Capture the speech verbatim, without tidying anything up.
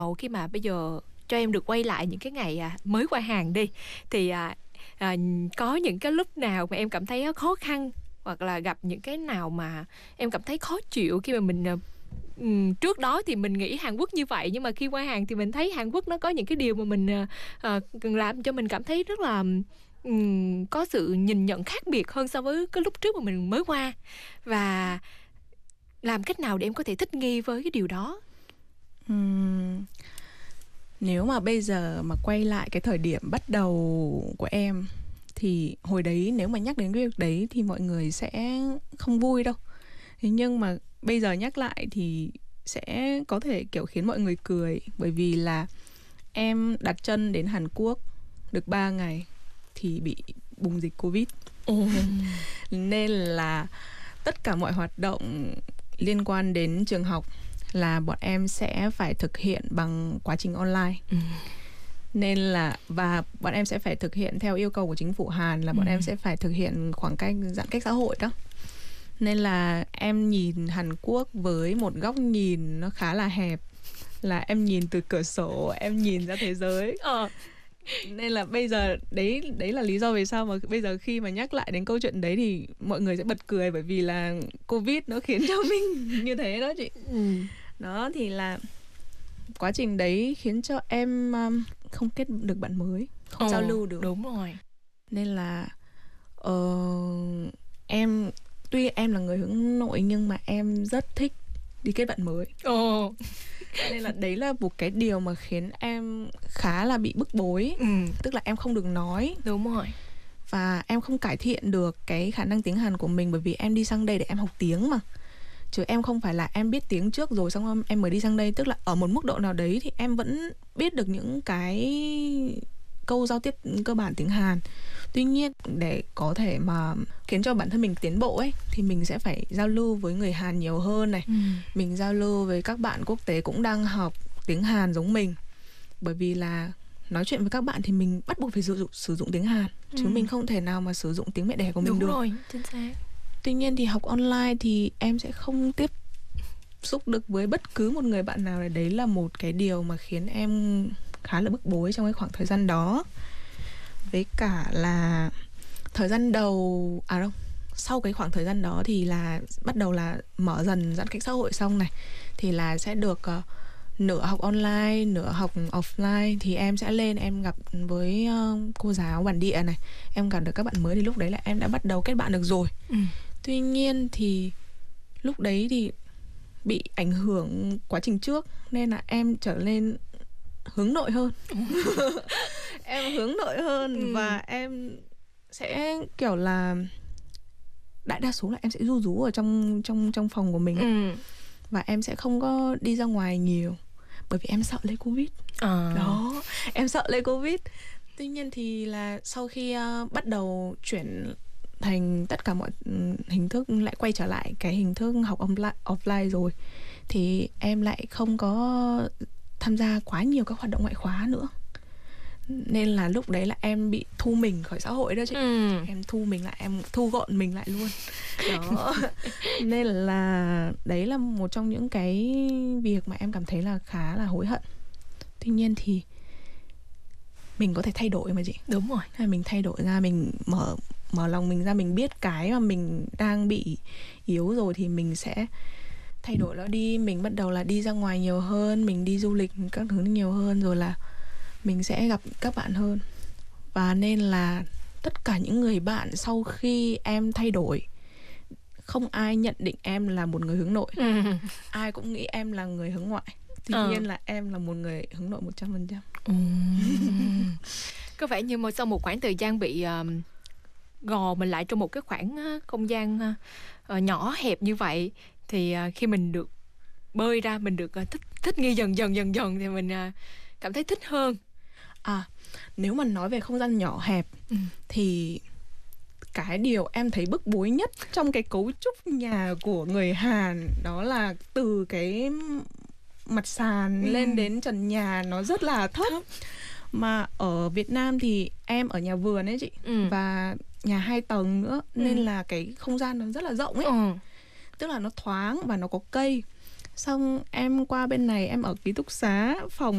Ồ, khi mà bây giờ cho em được quay lại những cái ngày, à, mới qua Hàn đi, thì, à, à, có những cái lúc nào mà em cảm thấy á khó khăn, hoặc là gặp những cái nào mà em cảm thấy khó chịu khi mà mình, ờ ừm, trước đó thì mình nghĩ Hàn Quốc như vậy, nhưng mà khi qua Hàn thì mình thấy Hàn Quốc nó có những cái điều mà mình, ờ, ờ, làm cho mình cảm thấy rất là, ừm, có sự nhìn nhận khác biệt hơn so với cái lúc trước mà mình mới qua. Và làm cách nào để em có thể thích nghi với cái điều đó? Ừm, Nếu mà bây giờ mà quay lại cái thời điểm bắt đầu của em thì hồi đấy nếu mà nhắc đến cái việc đấy thì mọi người sẽ không vui đâu. Thế nhưng mà bây giờ nhắc lại thì sẽ có thể kiểu khiến mọi người cười, bởi vì là em đặt chân đến Hàn Quốc được ba ngày thì bị bùng dịch Covid. Ồ. Nên là tất cả mọi hoạt động liên quan đến trường học là bọn em sẽ phải thực hiện bằng quá trình online. Ừ. Nên là và bọn em sẽ phải thực hiện theo yêu cầu của chính phủ Hàn là bọn Ừ. em sẽ phải thực hiện khoảng cách giãn cách xã hội đó. Nên là em nhìn Hàn Quốc với một góc nhìn nó khá là hẹp, là em nhìn từ cửa sổ, em nhìn ra thế giới. Ờ. Nên là bây giờ đấy đấy là lý do vì sao mà bây giờ khi mà nhắc lại đến câu chuyện đấy thì mọi người sẽ bật cười, bởi vì là Covid nó khiến cho mình như thế đó chị. Ừ. Đó thì là quá trình đấy khiến cho em um, không kết được bạn mới, không Ồ, giao lưu được. đúng rồi. Nên là uh, em tuy em là người hướng nội nhưng mà em rất thích đi kết bạn mới. Ồ. Nên là đấy là một cái điều mà khiến em khá là bị bức bối. Ừ. Tức là em không được nói Đúng rồi. và em không cải thiện được cái khả năng tiếng Hàn của mình, bởi vì em đi sang đây để em học tiếng mà. Chứ em không phải là em biết tiếng trước rồi xong em mới đi sang đây. Tức là ở một mức độ nào đấy thì em vẫn biết được những cái câu giao tiếp cơ bản tiếng Hàn. Tuy nhiên để có thể mà khiến cho bản thân mình tiến bộ ấy thì mình sẽ phải giao lưu với người Hàn nhiều hơn này. Ừ. Mình giao lưu với các bạn quốc tế cũng đang học tiếng Hàn giống mình. Bởi vì là nói chuyện với các bạn thì mình bắt buộc phải sử dụng, sử dụng tiếng Hàn. Chứ Ừ. mình không thể nào mà sử dụng tiếng mẹ đẻ của mình Đúng được. rồi, chính xác. Tuy nhiên thì học online thì em sẽ không tiếp xúc được với bất cứ một người bạn nào. Đấy là một cái điều mà khiến em khá là bức bối trong cái khoảng thời gian đó. Với cả là thời gian đầu à đâu sau cái khoảng thời gian đó thì là bắt đầu là mở dần giãn cách xã hội xong này, thì là sẽ được uh, nửa học online nửa học offline. Thì em sẽ lên em gặp với uh, cô giáo bản địa này, em gặp được các bạn mới. Thì lúc đấy là em đã bắt đầu kết bạn được rồi. Ừ. Tuy nhiên thì lúc đấy thì bị ảnh hưởng quá trình trước nên là em trở nên hướng nội hơn. Em hướng nội hơn. Ừ. Và em sẽ kiểu là đại đa số là em sẽ ru rú ở trong trong trong phòng của mình. Ừ. Và em sẽ không có đi ra ngoài nhiều bởi vì em sợ lấy Covid. À. Đó, em sợ lấy Covid. Tuy nhiên thì là sau khi uh, bắt đầu chuyển thành tất cả mọi hình thức, lại quay trở lại cái hình thức học online, offline rồi, thì em lại không có tham gia quá nhiều các hoạt động ngoại khóa nữa. Nên là lúc đấy là em bị thu mình khỏi xã hội đó chị. Ừ. Em thu mình lại, em thu gọn mình lại luôn. Đó. Nên là đấy là một trong những cái việc mà em cảm thấy là khá là hối hận. Tuy nhiên thì mình có thể thay đổi mà chị. Đúng rồi. Hay mình thay đổi ra, mình mở mở lòng mình ra, mình biết cái mà mình đang bị yếu rồi thì mình sẽ thay đổi nó đi. Mình bắt đầu là đi ra ngoài nhiều hơn, mình đi du lịch các thứ nhiều hơn, rồi là mình sẽ gặp các bạn hơn. Và nên là tất cả những người bạn sau khi em thay đổi, không ai nhận định em là một người hướng nội. Ừ. Ai cũng nghĩ em là người hướng ngoại. Tuy ờ. nhiên là em là một người hướng nội một trăm phần trăm. Ừ. Có vẻ như mà sau một khoảng thời gian bị uh, gò mình lại trong một cái khoảng uh, không gian uh, nhỏ hẹp như vậy, thì uh, khi mình được bơi ra, mình được uh, thích thích nghi dần dần dần dần thì mình uh, cảm thấy thích hơn. À, nếu mà nói về không gian nhỏ hẹp, ừ. thì cái điều em thấy bức bối nhất trong cái cấu trúc nhà của người Hàn đó là từ cái mặt sàn ừ. lên đến trần nhà nó rất là thấp. thấp. Mà ở Việt Nam thì em ở nhà vườn ấy chị, ừ. và nhà hai tầng nữa, ừ. nên là cái không gian nó rất là rộng ấy. Ừ. Tức là nó thoáng và nó có cây. Xong em qua bên này em ở ký túc xá, phòng